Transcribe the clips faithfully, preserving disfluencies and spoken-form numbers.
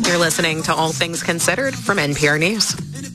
You're listening to All Things Considered from N P R News.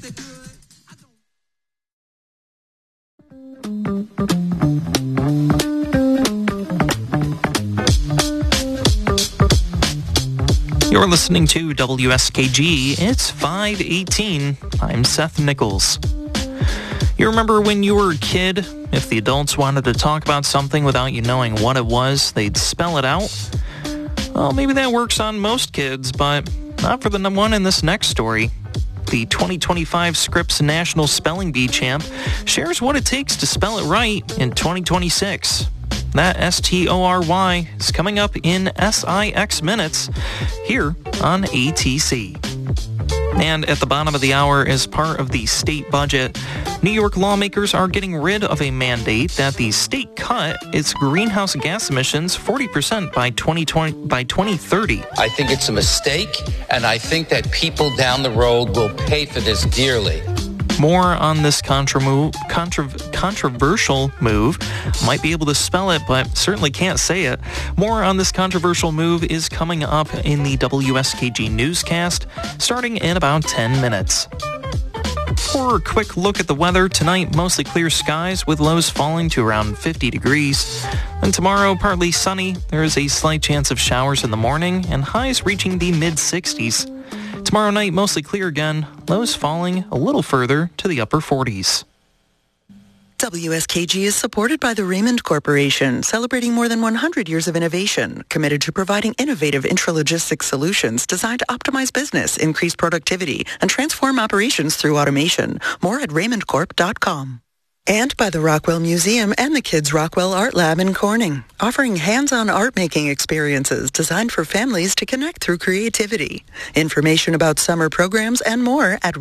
You're listening to W S K G. It's five eighteen. I'm Seth Nichols. You remember when you were a kid, if the adults wanted to talk about something without you knowing what it was, they'd spell it out? Well, maybe that works on most kids, but not for the one in this next story. The twenty twenty-five Scripps National Spelling Bee champ shares what it takes to spell it right in twenty twenty-six. That S T O R Y is coming up in S I X minutes here on A T C. And at the bottom of the hour, as part of the state budget, New York lawmakers are getting rid of a mandate that the state cut its greenhouse gas emissions forty percent by twenty twenty by twenty thirty. I think it's a mistake, and I think that people down the road will pay for this dearly. More on this contra move, contra, controversial move. Might be able to spell it, but certainly can't say it. More on this controversial move is coming up in the W S K G newscast, starting in about ten minutes. For a quick look at the weather, tonight mostly clear skies with lows falling to around fifty degrees. And tomorrow, partly sunny. There is a slight chance of showers in the morning and highs reaching the mid sixties. Tomorrow night, mostly clear again, lows falling a little further to the upper forties. W S K G is supported by the Raymond Corporation, celebrating more than one hundred years of innovation, committed to providing innovative intralogistics solutions designed to optimize business, increase productivity, and transform operations through automation. More at raymond corp dot com. And by the Rockwell Museum and the Kids Rockwell Art Lab in Corning, offering hands-on art-making experiences designed for families to connect through creativity. Information about summer programs and more at